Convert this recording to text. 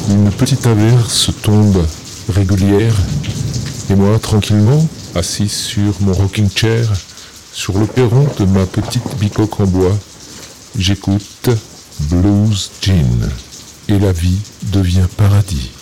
Une petite averse tombe régulière, et moi, tranquillement, assis sur mon rocking chair, sur le perron de ma petite bicoque en bois, j'écoute Blues Jean, et la vie devient paradis.